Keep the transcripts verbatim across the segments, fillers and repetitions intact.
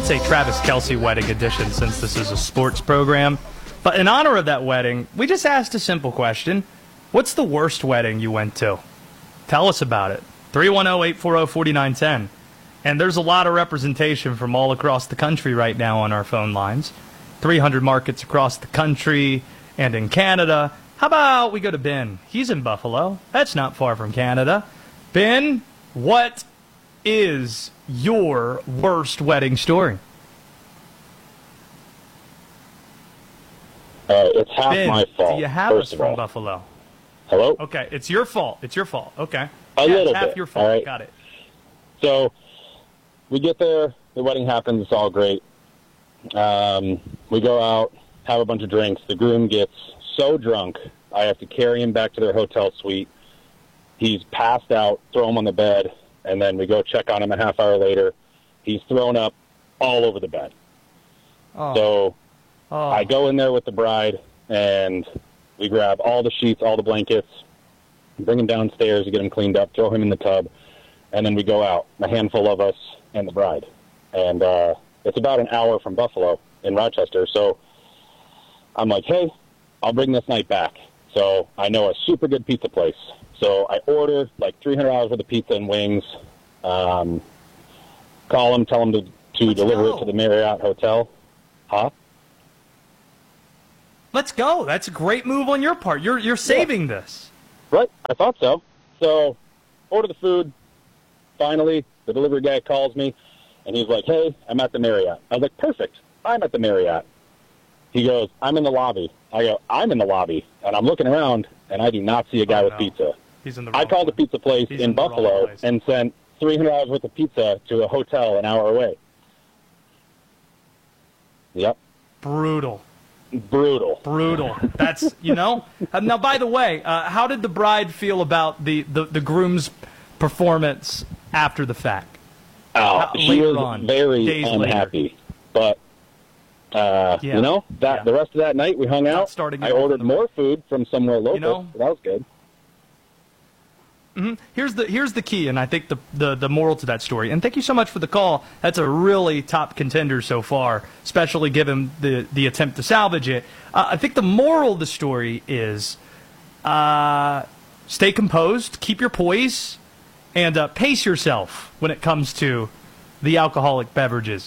should say Travis Kelce Wedding Edition since this is a sports program. But in honor of that wedding, we just asked a simple question. What's the worst wedding you went to? Tell us about it. three one zero, eight four zero, four nine one zero. And there's a lot of representation from all across the country right now on our phone lines. three hundred markets across the country and in Canada. How about we go to Ben? He's in Buffalo. That's not far from Canada. Ben, what is your worst wedding story? Uh, it's half Ben, my fault. do you have first us of from all. Buffalo? Hello? Okay, it's your fault. It's your fault. Okay. A yeah, little it's half bit. your fault. All right. Got it. So we get there. The wedding happens. It's all great. Um, we go out, have a bunch of drinks. The groom gets so drunk, I have to carry him back to their hotel suite. He's passed out, throw him on the bed, and then we go check on him a half hour later. He's thrown up all over the bed. Oh. So oh. I go in there with the bride, and we grab all the sheets, all the blankets, bring him downstairs to get him cleaned up, throw him in the tub, and then we go out, a handful of us and the bride. And uh, it's about an hour from Buffalo in Rochester, so I'm like, hey, I'll bring this night back. So I know a super good pizza place. So I order like three hundred dollars worth of pizza and wings, um, call them, tell them to, to Let's deliver go. it to the Marriott Hotel. Huh? Let's go. That's a great move on your part. You're you're saving yeah. this. Right, I thought so. So order the food. Finally, the delivery guy calls me, and he's like, hey, I'm at the Marriott. I was like, perfect. I'm at the Marriott. He goes, I'm in the lobby. I go, I'm in the lobby. And I'm looking around, and I do not see a guy oh, with no. pizza. He's in the I called one. a pizza place He's in, in Buffalo place. and sent three hundred dollars worth of pizza to a hotel an hour away. Yep. Brutal. Brutal. Brutal. That's, you know. Uh, now, by the way, uh, how did the bride feel about the, the, the groom's performance after the fact? Oh, How, she was on, very unhappy. Later. But, uh, yeah. you know, that yeah. the rest of that night we hung out. I ordered more food from somewhere local. You know, so that was good. Mm-hmm. Here's the here's the key, and I think the, the the moral to that story. And thank you so much for the call. That's a really top contender so far, especially given the the attempt to salvage it. Uh, I think the moral of the story is uh, stay composed, keep your poise, and uh, pace yourself when it comes to the alcoholic beverages.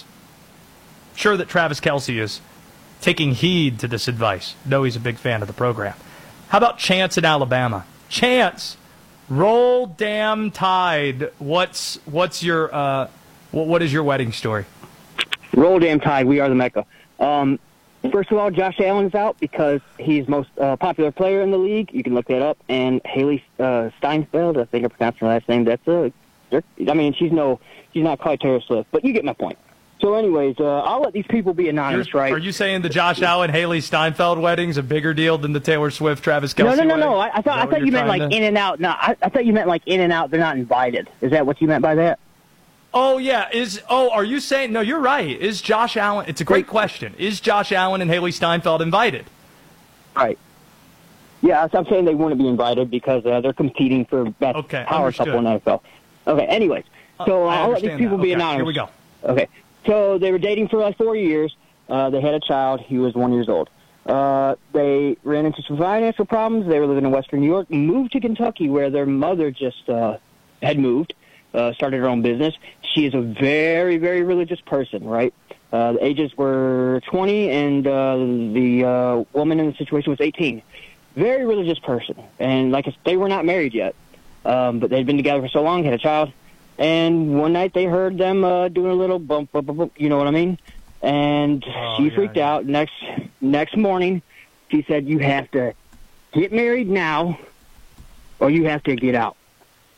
Sure that Travis Kelce is taking heed to this advice. Know he's a big fan of the program. How about Chance in Alabama? Chance. Roll damn Tide. What's what's your uh, what, what is your wedding story? Roll damn Tide. We are the Mecca. Um, first of all, Josh Allen's out because he's most uh, popular player in the league. You can look that up. And Haley uh, Steinfeld, I think I pronounced her last name. That's a. I mean, she's no, she's not quite Taylor Swift, but you get my point. So, anyways, uh, I'll let these people be anonymous, You're, right? Are you saying the Josh Allen, Haley Steinfeld wedding's a bigger deal than the Taylor Swift, Travis Kelce No, no, no, wedding? no. I, I thought I thought you meant like to... in and out. No, I, I thought you meant like in and out. They're not invited. Is that what you meant by that? Oh yeah. Is oh, are you saying? No, you're right. Is Josh Allen? It's a great question. Is Josh Allen and Haley Steinfeld invited? Right. Yeah, I'm saying they wouldn't be invited because uh, they're competing for best okay, power understood. couple in the N F L. Okay. Anyways, so uh, I'll let these people that. be okay, anonymous. Here we go. Okay. So they were dating for like four years. Uh, they had a child. He was one years old. Uh, they ran into some financial problems. They were living in Western New York, moved to Kentucky where their mother just uh, had moved, uh, started her own business. She is a very, very religious person, right? Uh, the ages were twenty, and uh, the uh, woman in the situation was eighteen. Very religious person. And like I said, they were not married yet, um, but they'd been together for so long, had a child. And one night they heard them uh, doing a little bump, bump, bump, bump, you know what I mean? And oh, she yeah, freaked yeah. out. Next next morning, she said, you have to get married now or you have to get out.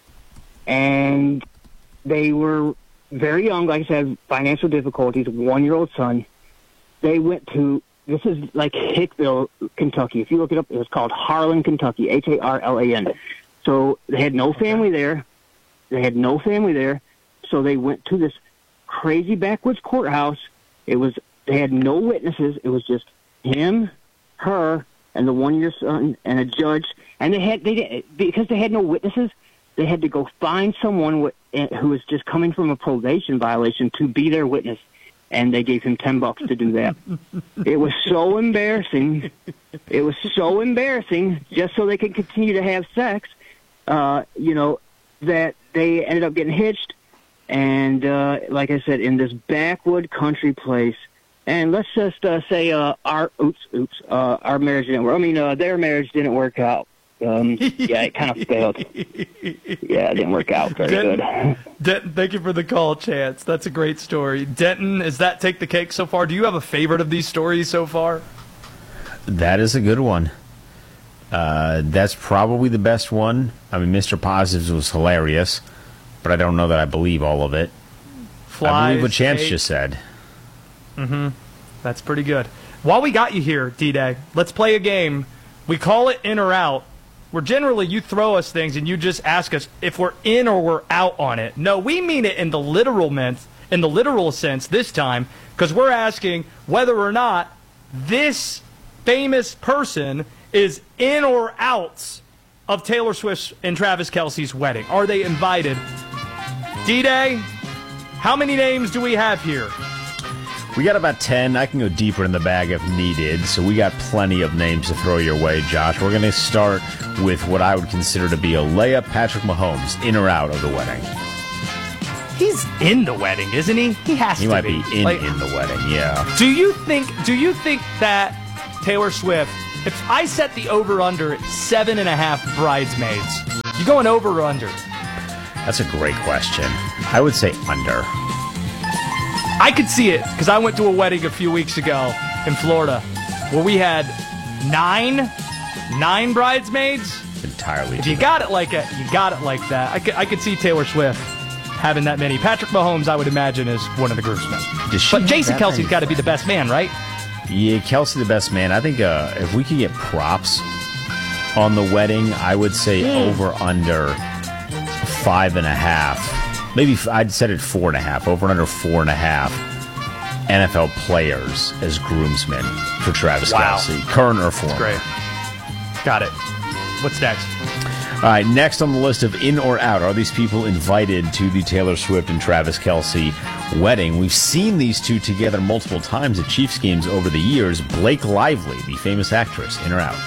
And they were very young, like I said, financial difficulties, a one-year-old son. They went to, this is like Hickville, Kentucky. If you look it up, it was called Harlan, Kentucky, H A R L A N. So they had no family there. They had no family there, so they went to this crazy backwoods courthouse. It was they had no witnesses. It was just him, her, and the one-year son, and a judge. And they had they did, because they had no witnesses. They had to go find someone wh- who was just coming from a probation violation to be their witness. and they gave him ten bucks to do that. It was so embarrassing. It was so embarrassing, just so they could continue to have sex, uh, you know, that they ended up getting hitched, and uh, like I said, in this backwood country place. And let's just uh, say uh, our oops, oops, uh, our marriage didn't work. I mean, uh, their marriage didn't work out. Um, yeah, it kind of failed. Yeah, it didn't work out very Denton, good. Denton, thank you for the call, Chance. That's a great story. Denton, is that take the cake so far? Do you have a favorite of these stories so far? That is a good one. Uh, that's probably the best one. I mean, Mister Positives was hilarious, but I don't know that I believe all of it. Flies, I believe what Chance cake. just said. Mm-hmm. That's pretty good. While we got you here, D-Day, let's play a game. We call it in or out, where generally you throw us things and you just ask us if we're in or we're out on it. No, we mean it in the literal sense, in the literal sense this time, because we're asking whether or not this famous person is in or out of Taylor Swift's and Travis Kelce's wedding. Are they invited? D-Day, how many names do we have here? We got about ten. I can go deeper in the bag if needed, so we got plenty of names to throw your way, Josh. We're going to start with what I would consider to be a layup. Patrick Mahomes, in or out of the wedding? He's in the wedding, isn't he? He has he to might be. be in, Like, in the wedding, yeah. Do you think? Do you think that Taylor Swift? If I set the over/under at seven and a half bridesmaids, you going over or under? That's a great question. I would say under. I could see it because I went to a wedding a few weeks ago in Florida where we had nine, nine bridesmaids. Entirely. If you got it like it, you got it like that. I could, I could see Taylor Swift having that many. Patrick Mahomes, I would imagine, is one of the groomsmen. Does she But have Jason that Kelsey's many got to be the friends? best man, right? Yeah, Kelsey the best man. I think uh, if we could get props on the wedding, I would say Mm. over under five and a half. Maybe f- I'd set it four and a half. Over under four and a half N F L players as groomsmen for Travis Wow. Kelce, current or former. Great. Got it. What's next? All right, next on the list of in or out, are these people invited to the Taylor Swift and Travis Kelce wedding? We've seen these two together multiple times at Chiefs games over the years. Blake Lively, the famous actress, in or out?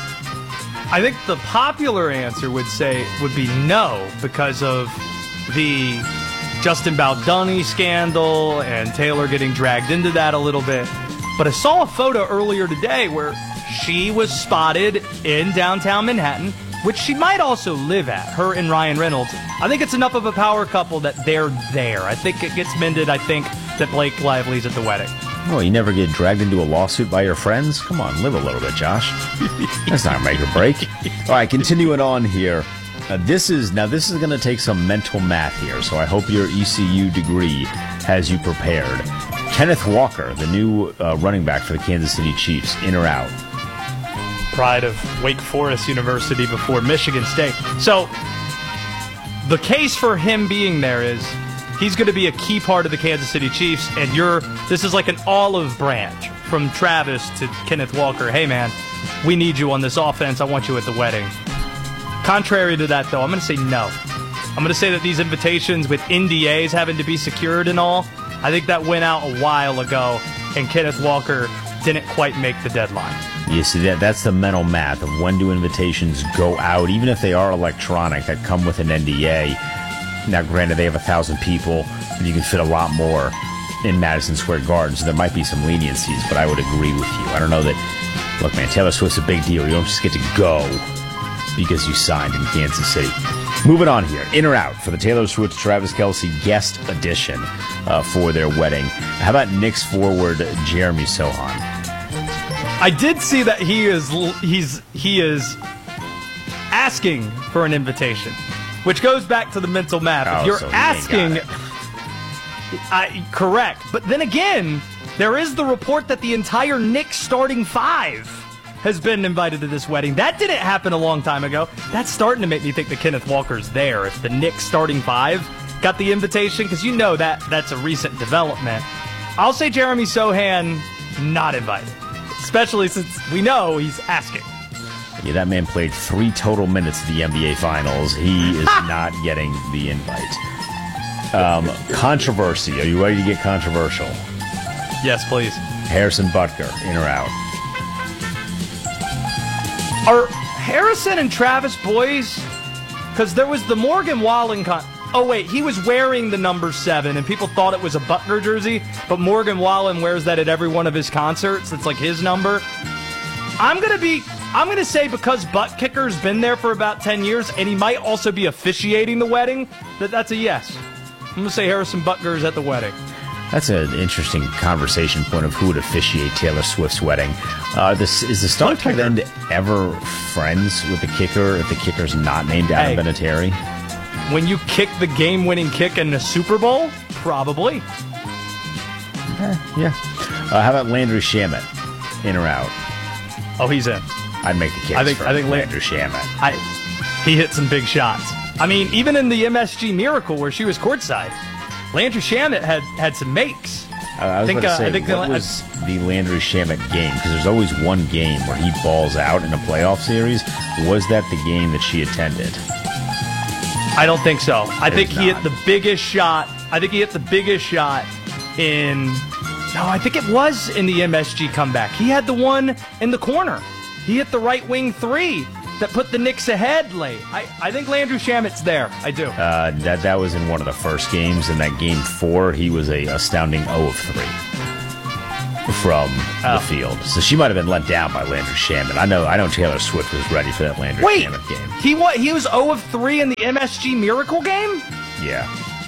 I think the popular answer would say would be no because of the Justin Baldoni scandal and Taylor getting dragged into that a little bit. But I saw a photo earlier today where she was spotted in downtown Manhattan, which she might also live at, her and Ryan Reynolds. I think it's enough of a power couple that they're there. I think it gets mended, I think, that Blake Lively's at the wedding. Oh, you never get dragged into a lawsuit by your friends? Come on, live a little bit, Josh. That's not make or break. All right, continuing on here. Uh, this is now. This is going to take some mental math here, so I hope your E C U degree has you prepared. Kenneth Walker, the new uh, running back for the Kansas City Chiefs, in or out? Pride of Wake Forest University before Michigan State. So the case for him being there is he's going to be a key part of the Kansas City Chiefs, and you're this is like an olive branch from Travis to Kenneth Walker. Hey, man, we need you on this offense. I want you at the wedding. Contrary to that, though, I'm going to say no. I'm going to say that these invitations with N D As having to be secured and all, I think that went out a while ago, and Kenneth Walker didn't quite make the deadline. You see, that that's the mental math of when do invitations go out, even if they are electronic, that come with an N D A. Now, granted, they have a thousand people, and you can fit a lot more in Madison Square Garden, so there might be some leniencies, but I would agree with you. I don't know that, look, man, Taylor Swift's a big deal. You don't just get to go because you signed in Kansas City. Moving on here, in or out for the Taylor Swift Travis Kelce guest edition uh, for their wedding. How about Knicks forward Jeremy Sohan? I did see that he is he's he is asking for an invitation, which goes back to the mental math. Oh, if you're so he ain't asking, got it. I, correct. But then again, there is the report that the entire Knicks starting five has been invited to this wedding. That didn't happen a long time ago. That's starting to make me think that Kenneth Walker's there. If the Knicks starting five got the invitation, because you know that that's a recent development. I'll say Jeremy Sohan not invited, especially since we know he's asking. Yeah, that man played three total minutes of the N B A Finals. He is not getting the invite. Um, controversy. Are you ready to get controversial? Yes, please. Harrison Butker, in or out? Are Harrison and Travis boys? Because there was the Morgan Wallen con... Oh, wait, he was wearing the number seven, and people thought it was a Butker jersey, but Morgan Wallen wears that at every one of his concerts. It's like his number. I'm going to be... I'm going to say because Butt Kicker's been there for about ten years, and he might also be officiating the wedding, that that's a yes. I'm going to say Harrison Butker is at the wedding. That's an interesting conversation point of who would officiate Taylor Swift's wedding. Uh, this, is the star tight end ever friends with the kicker if the kicker's not named Adam Hey. Vinatieri? When you kick the game-winning kick in the Super Bowl, probably. Yeah. Uh, how about Landry Shamet, in or out? Oh, he's in. I'd make the case I think- for I think Lan- Landry Shamet. I, he hit some big shots. I mean, even in the M S G Miracle where she was courtside, Landry Shamet had, had some makes. Uh, I was think, about to uh, say, I think what the- was the Landry Shamet game? Because there's always one game where he balls out in a playoff series. Was that the game that she attended? I don't think so. I It think is he not. hit the biggest shot. I think he hit the biggest shot in... No, I think it was in the M S G comeback. He had the one in the corner. He hit the right wing three that put the Knicks ahead late. I, I think Landry Shamet's there. I do. Uh, that that was in one of the first games. In that game four, he was a astounding zero of three from Oh. the field. So she might have been let down by Landry Shamet. I know. I know Taylor Swift was ready for that Landry Wait, Shamet game. he what? He was zero of three in the M S G Miracle game? Yeah.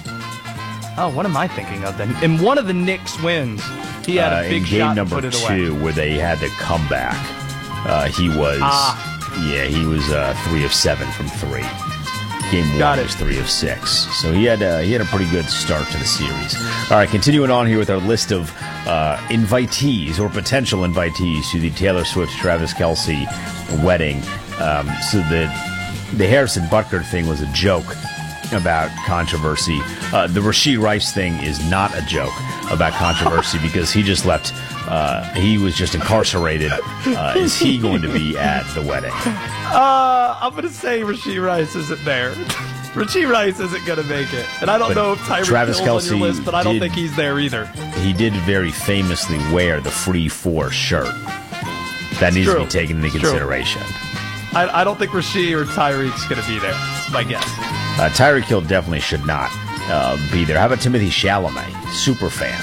Oh, what am I thinking of then? In one of the Knicks wins, he had Uh, a big in game shot to number put it away. two, where they had to come back, uh, he was Ah. yeah he was uh, three of seven from three. Game Got one it. was three of six, so he had uh, he had a pretty good start to the series. All right, continuing on here with our list of uh, invitees or potential invitees to the Taylor Swift Travis Kelce wedding. Um, so the the Harrison Butker thing was a joke about controversy. Uh, the Rashee Rice thing is not a joke about controversy because he just left. Uh, he was just incarcerated. Uh, is he going to be at the wedding? Uh, I'm going to say Rashee Rice isn't there. Rashee Rice isn't going to make it. And I don't But know if Tyreek Travis Hill's on your Kelce list, but I don't did- think he's there either. He did very famously wear the free four shirt. That needs to true. be taken into It's true. consideration. I, I don't think Rashee or Tyreek's going to be there. That's my guess. Uh, Tyreek Hill definitely should not uh, be there. How about Timothy Chalamet, super fan?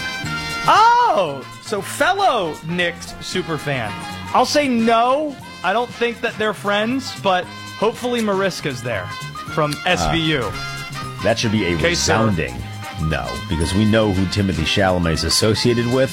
Oh, so fellow Knicks super fan. I'll say no. I don't think that they're friends, but hopefully Mariska's there from S V U. That should be a Okay, sir. resounding no, because we know who Timothy Chalamet is associated with,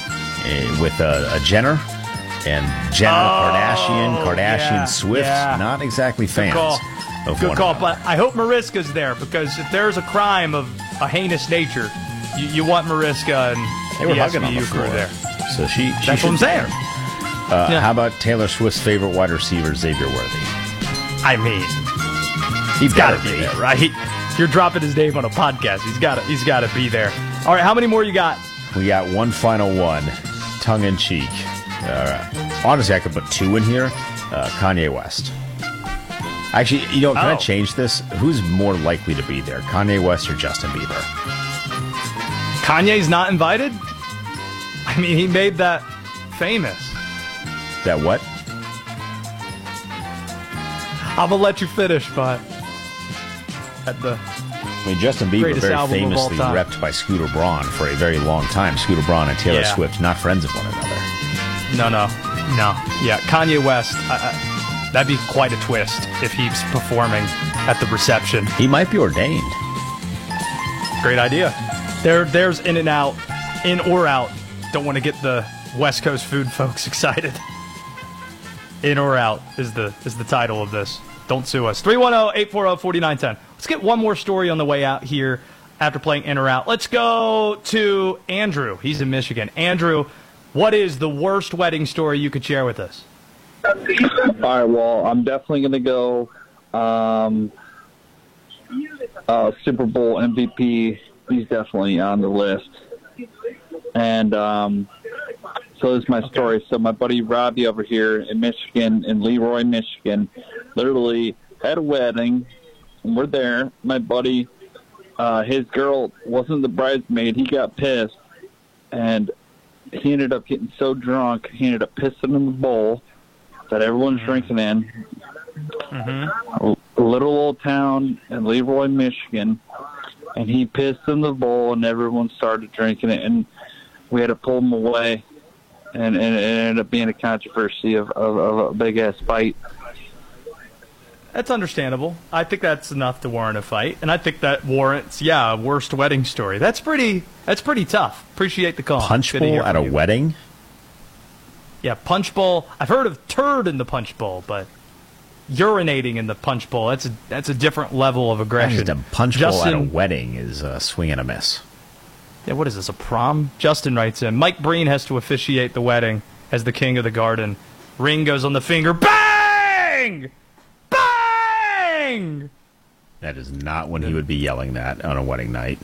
uh, with uh, a Jenner. And Jenner, Oh, Kardashian, Kardashian, yeah, Swift, yeah. not exactly fans Good call. of Good one call, another. but I hope Mariska's there because if there's a crime of a heinous nature, you, you want Mariska and They were the hugging on the S V U crew floor. there. So she, she That's what should I'm be saying. there. Uh, Yeah. How about Taylor Swift's favorite wide receiver, Xavier Worthy? I mean, He's got to be there, right? If you're dropping his name on a podcast, he's got to he's got to be there. All right, how many more you got? We got one final one, tongue in cheek. Uh, honestly, I could put two in here. Uh, Kanye West. Actually, you know, can I Oh. change this? Who's more likely to be there, Kanye West or Justin Bieber? Kanye's not invited? I mean, he made that famous. That what? I'm going to let you finish, but at the I mean, Justin Bieber Greatest very album of all famously time. repped by Scooter Braun for a very long time. Scooter Braun and Taylor Yeah. Swift, not friends of one another. No, no, no. Yeah, Kanye West, I, I, that'd be quite a twist if he's performing at the reception. He might be ordained. Great idea. There, there's in and out, in or out. Don't want to get the West Coast food folks excited. In or out is the is the title of this. Don't sue us. three one zero, eight four zero, four nine one zero. Let's get one more story on the way out here after playing in or out. Let's go to Andrew. He's in Michigan. Andrew, what is the worst wedding story you could share with us? All right, well, I'm definitely going to go um, uh, Super Bowl M V P. He's definitely on the list. And um, so this is my story. So my buddy Robbie over here in Michigan, in Leroy, Michigan, literally had a wedding. And we're there. My buddy, uh, his girl wasn't the bridesmaid. He got pissed. And he ended up getting so drunk, he ended up pissing in the bowl that everyone's drinking in. Mm-hmm. A little old town in Leroy, Michigan, and he pissed in the bowl, and everyone started drinking it, and we had to pull him away, and, and it ended up being a controversy of, of, of a big-ass fight. That's understandable. I think that's enough to warrant a fight, and I think that warrants, yeah, a worst wedding story. That's pretty. That's pretty tough. Appreciate the call. Punch bowl at a you. wedding? Yeah, punch bowl. I've heard of turd in the punch bowl, but urinating in the punch bowl, that's a that's a different level of aggression. Just a punch Justin, bowl at a wedding is a swing and a miss. Yeah, what is this, a prom? Justin writes in, Mike Breen has to officiate the wedding as the king of the garden. Ring goes on the finger. Bang! Bang! That is not when he would be yelling that on a wedding night.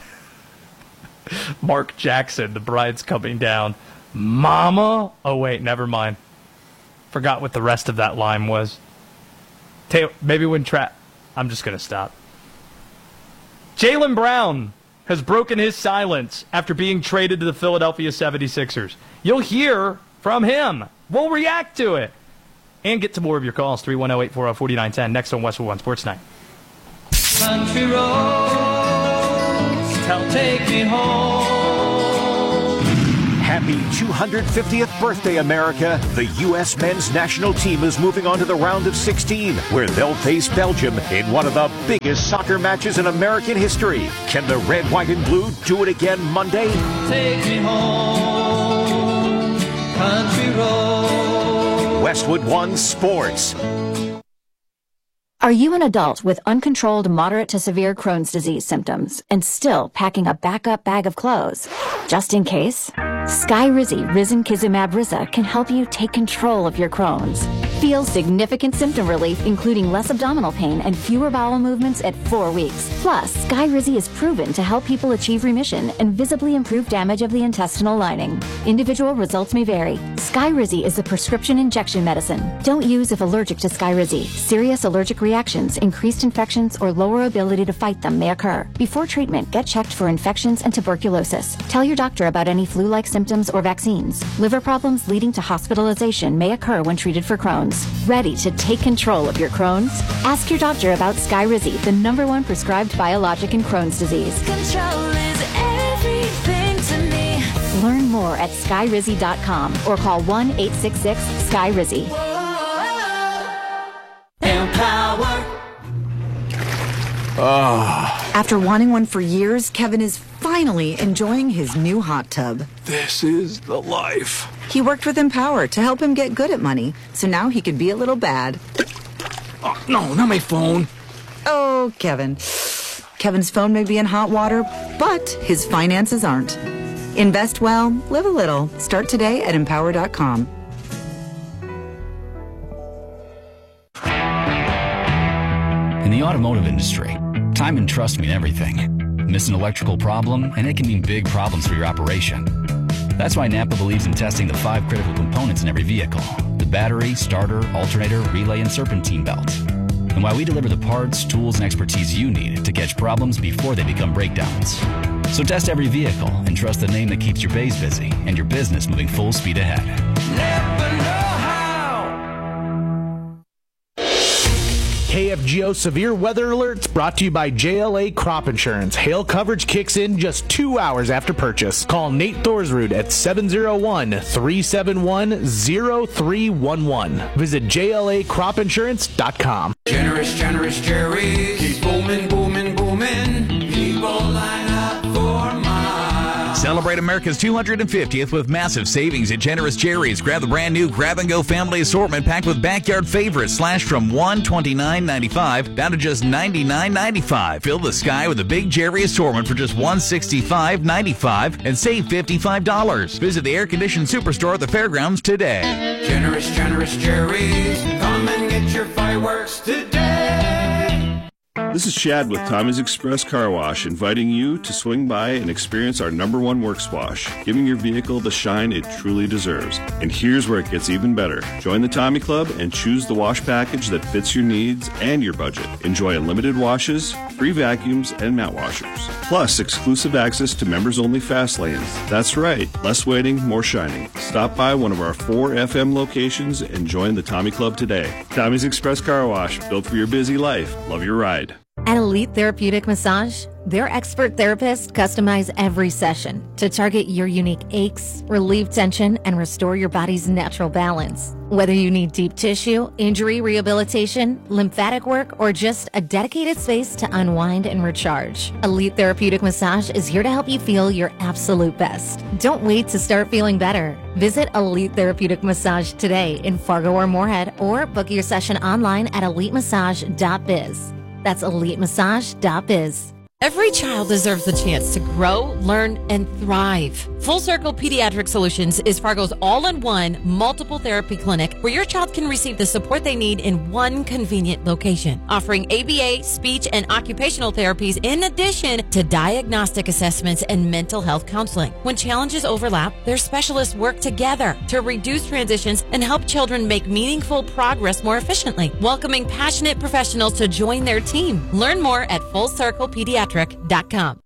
Mark Jackson, the bride's coming down. Mama? Oh, wait, never mind. Forgot what the rest of that line was. Taylor, maybe when tra- I'm just going to stop. Jaylen Brown has broken his silence after being traded to the Philadelphia seventy-sixers. You'll hear from him. We'll react to it. And get to more of your calls. three one zero, eight four zero, four nine one zero. Next on Westwood One Sports Night. Country roads, tell, take me home. Happy two hundred fiftieth birthday, America. The U S men's national team is moving on to the round of sixteen, where they'll face Belgium in one of the biggest soccer matches in American history. Can the red, white, and blue do it again Monday? Take me home, country road. Westwood One Sports. Are you an adult with uncontrolled moderate to severe Crohn's disease symptoms and still packing a backup bag of clothes? Just in case, Skyrizi Risankizumab Riza can help you take control of your Crohn's. Feel significant symptom relief, including less abdominal pain and fewer bowel movements at four weeks. Plus, Skyrizi is proven to help people achieve remission and visibly improve damage of the intestinal lining. Individual results may vary. Skyrizi is a prescription injection medicine. Don't use if allergic to Skyrizi. Serious allergic reactions, increased infections, or lower ability to fight them may occur. Before treatment, get checked for infections and tuberculosis. Tell your doctor about any flu-like symptoms or vaccines. Liver problems leading to hospitalization may occur when treated for Crohn's. Ready to take control of your Crohn's? Ask your doctor about Skyrizi, the number one prescribed biologic in Crohn's disease. Control is everything to me. Learn more at skyrizi dot com or call one eight six six Sky Rizi. Empower. Oh. After wanting one for years, Kevin is finally enjoying his new hot tub. This is the life. He worked with Empower to help him get good at money, so now he could be a little bad. Oh, no, not my phone. Oh, Kevin. Kevin's phone may be in hot water, but his finances aren't. Invest well, live a little. Start today at empower dot com. In the automotive industry, time and trust mean everything. Miss an electrical problem, and it can mean big problems for your operation. That's why Napa believes in testing the five critical components in every vehicle: the battery, starter, alternator, relay, and serpentine belt. And why we deliver the parts, tools, and expertise you need to catch problems before they become breakdowns. So test every vehicle and trust the name that keeps your bays busy and your business moving full speed ahead. Never know how. K F G O Severe Weather Alerts brought to you by J L A Crop Insurance. Hail coverage kicks in just two hours after purchase. Call Nate Thorsrud at seven oh one, three seven one, oh three one one. Visit J L A crop insurance dot com. Generous, generous Jerry. Keep booming, booming, booming. People line up for miles. Celebrate America's two hundred fiftieth with massive savings at Generous Jerry's. Grab the brand new Grab and Go family assortment packed with backyard favorites, slashed from one hundred twenty-nine ninety-five down to just ninety-nine ninety-five. Fill the sky with a big Jerry assortment for just one hundred sixty-five ninety-five and save fifty-five dollars. Visit the air-conditioned superstore at the fairgrounds today. Generous, generous Jerry's. Come and get your fireworks today. This is Chad with Tommy's Express Car Wash, inviting you to swing by and experience our number one works wash, giving your vehicle the shine it truly deserves. And here's where it gets even better. Join the Tommy Club and choose the wash package that fits your needs and your budget. Enjoy unlimited washes, free vacuums, and mat washers. Plus, exclusive access to members-only fast lanes. That's right, less waiting, more shining. Stop by one of our four F M locations and join the Tommy Club today. Tommy's Express Car Wash, built for your busy life. Love your ride. At Elite Therapeutic Massage, their expert therapists customize every session to target your unique aches, relieve tension, and restore your body's natural balance. Whether you need deep tissue, injury rehabilitation, lymphatic work, or just a dedicated space to unwind and recharge, Elite Therapeutic Massage is here to help you feel your absolute best. Don't wait to start feeling better. Visit Elite Therapeutic Massage today in Fargo or Moorhead, or book your session online at elite massage dot biz. That's elite massage dot biz. Every child deserves the chance to grow, learn, and thrive. Full Circle Pediatric Solutions is Fargo's all-in-one multiple therapy clinic where your child can receive the support they need in one convenient location, offering A B A, speech, and occupational therapies in addition to diagnostic assessments and mental health counseling. When challenges overlap, their specialists work together to reduce transitions and help children make meaningful progress more efficiently, welcoming passionate professionals to join their team. Learn more at full circle pediatric dot com.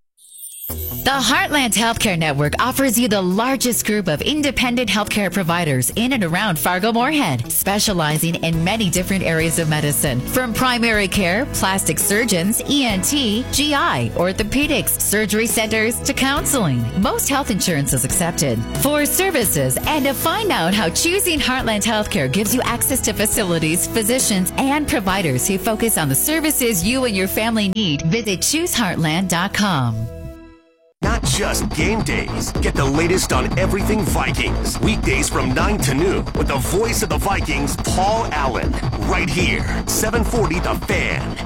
The Heartland Healthcare Network offers you the largest group of independent healthcare providers in and around Fargo-Moorhead, specializing in many different areas of medicine, from primary care, plastic surgeons, E N T, G I, orthopedics, surgery centers, to counseling. Most health insurance is accepted. For services and to find out how choosing Heartland Healthcare gives you access to facilities, physicians, and providers who focus on the services you and your family need, visit choose heartland dot com. Not just game days. Get the latest on everything Vikings. Weekdays from nine to noon with the voice of the Vikings, Paul Allen. Right here, seven forty The Fan.